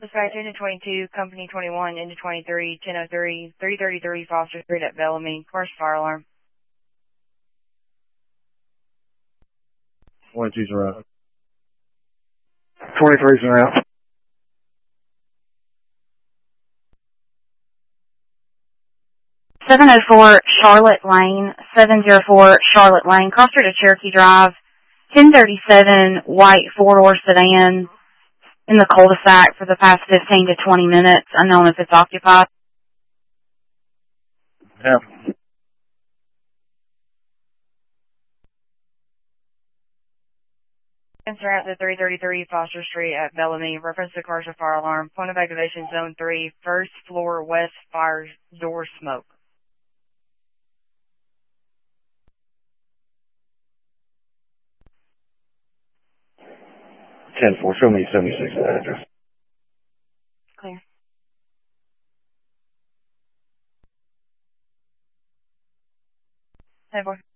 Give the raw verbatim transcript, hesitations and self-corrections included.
Dispatch into twenty-two, Company twenty-one, into twenty-three, ten oh three, three thirty-three Foster Street at Bellamy. Commercial fire alarm. twenty-two's in route. twenty-three's in route. seven oh four Charlotte Lane, seven oh four Charlotte Lane, cross street of Cherokee Drive, ten thirty-seven white four-door sedan in the cul-de-sac for the past fifteen to twenty minutes, unknown if it's occupied. Yeah. Answer at the three thirty-three Foster Street at Bellamy. Reference to commercial fire alarm. Point of activation zone three, first floor west fire door smoke. ten four, show me seventy-six address. Clear. ten four.